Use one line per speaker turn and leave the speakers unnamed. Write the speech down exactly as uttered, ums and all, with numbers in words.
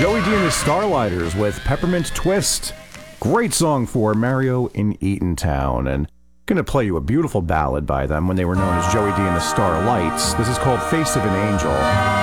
Joey D and the Starlighters with Peppermint Twist. Great song for Mario in Eatontown. And I'm going to play you a beautiful ballad by them when they were known as Joey D and the Starlights. This is called Face of an Angel.